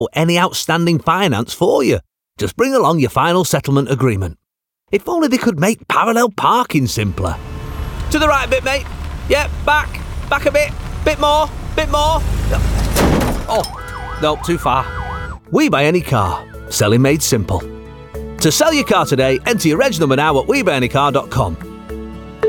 any outstanding finance for you. Just bring along your final settlement agreement. If only they could make parallel parking simpler. To the right a bit, mate. Yeah, back a bit more. Oh, no, too far. We Buy Any Car, selling made simple. To sell your car today, enter your reg number now at webuyanycar.com.